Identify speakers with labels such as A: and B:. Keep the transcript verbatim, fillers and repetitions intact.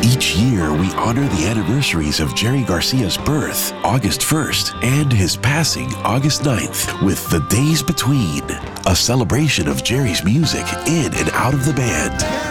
A: Each year, we honor the anniversaries of Jerry Garcia's birth, August first, and his passing, August ninth, with The Days Between, a celebration of Jerry's music in and out of the band.